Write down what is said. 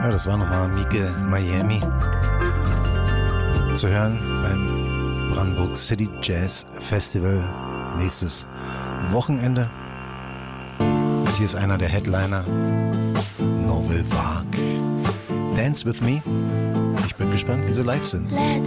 Ja, das war nochmal Mieke Miami. Zu hören beim Brandenburg City Jazz Festival nächstes Wochenende. Und hier ist einer der Headliner, Novel Vague. Dance with Me. Ich bin gespannt, wie sie live sind. Let's